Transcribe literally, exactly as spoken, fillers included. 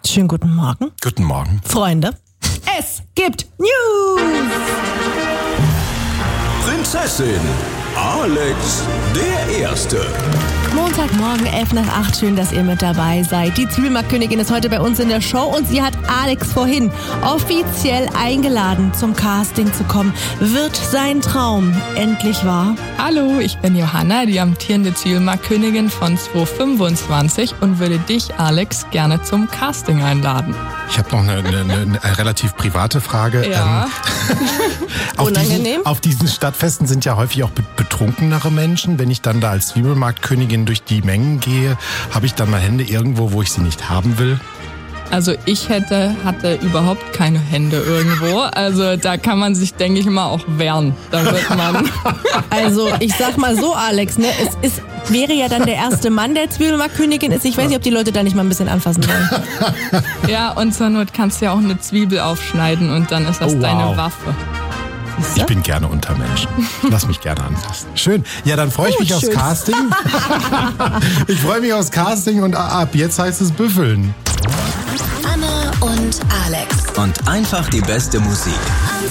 Schönen guten Morgen. Guten Morgen. Freunde, es gibt News. Prinzessin Alex der Erste. Montagmorgen, elf nach acht. Schön, dass ihr mit dabei seid. Die Zwiebelmarktkönigin ist heute bei uns in der Show und sie hat Alex vorhin offiziell eingeladen, zum Casting zu kommen. Wird sein Traum endlich wahr? Hallo, ich bin Johanna, die amtierende Zwiebelmarktkönigin von zweitausendfünfundzwanzig und würde dich, Alex, gerne zum Casting einladen. Ich habe noch eine, eine, eine relativ private Frage. Ja. Ähm, auf, Unangenehm? diesen, auf diesen Stadtfesten sind ja häufig auch betrunkenere Menschen. Wenn ich dann da als Zwiebelmarktkönigin durch die Mengen gehe, habe ich dann mal Hände irgendwo, wo ich sie nicht haben will? Also ich hätte, hatte überhaupt keine Hände irgendwo. Also da kann man sich, denke ich mal, auch wehren. Da wird man... Also ich sag mal so, Alex, ne, es ist, wäre ja dann der erste Mann, der Zwiebelmarktkönigin ist. Ich weiß nicht, ob die Leute da nicht mal ein bisschen anfassen wollen. Ja, und zur Not kannst du ja auch eine Zwiebel aufschneiden und dann ist das Oh, wow. deine Waffe. Ich bin gerne unter Menschen. Lass mich gerne anfassen. Schön. Ja, dann freue ich Oh, mich aufs schön. Casting. Ich freue mich aufs Casting und ab jetzt heißt es büffeln. Anna und Alex. Und einfach die beste Musik.